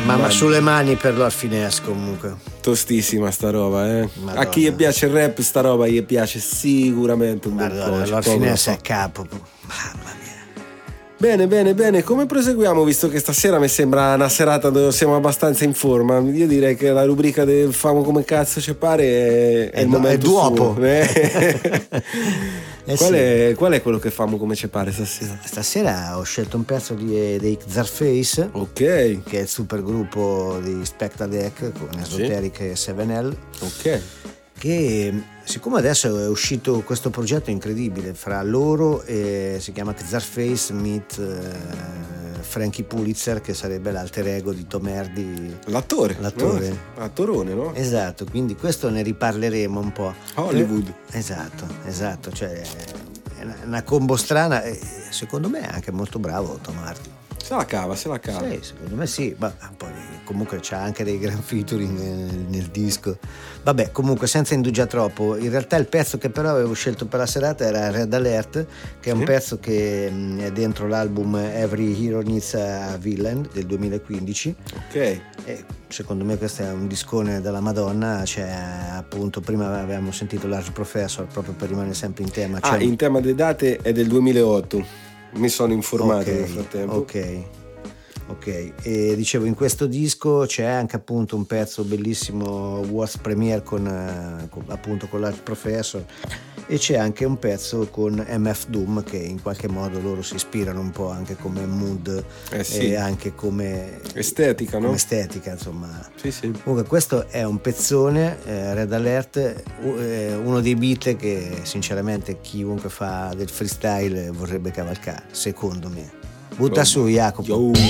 Ma sulle mani per Lord Finesse comunque. Tostissima sta roba, eh. Madonna. A chi gli piace il rap, sta roba gli piace sicuramente un bel po'. Lord Finesse è capo. Mamma mia. Bene, come proseguiamo, visto che stasera mi sembra una serata dove siamo abbastanza in forma? Io direi che la rubrica del famo come cazzo ci pare è il momento duopo. Qual è quello che famo come ci pare stasera? Stasera ho scelto un pezzo dei Czarface, Ok. che è il super gruppo di Spectadec con Esoteric e 7L. Ok. Che siccome adesso è uscito questo progetto incredibile fra loro, si chiama Czarface meet Frankie Pulitzer, che sarebbe l'alter ego di Tom Hardy, L'attore. Attorone, no? Esatto, quindi questo ne riparleremo un po'. Hollywood. Esatto, cioè è una combo strana, e secondo me è anche molto bravo Tom Hardy. Se la cava. Sì, secondo me sì, ma poi comunque c'ha anche dei gran featuring nel disco. Vabbè, comunque senza indugiare troppo, in realtà il pezzo che però avevo scelto per la serata era Red Alert, che è un pezzo che è dentro l'album Every Hero Needs a Villain del 2015. Ok. E secondo me questo è un discone della Madonna. C'è appunto, prima avevamo sentito Large Professor, proprio per rimanere sempre in tema. In tema delle date è del 2008. Mi sono informato nel frattempo. Ok, e dicevo, in questo disco c'è anche appunto un pezzo bellissimo, World Premiere con l'Art Professor, e c'è anche un pezzo con MF Doom, che in qualche modo loro si ispirano un po' anche come mood e anche come estetica, no? Come estetica, insomma. Sì. Comunque questo è un pezzone, Red Alert, uno dei beat che sinceramente chiunque fa del freestyle vorrebbe cavalcare, secondo me. Butta su, Jacopo. Yo.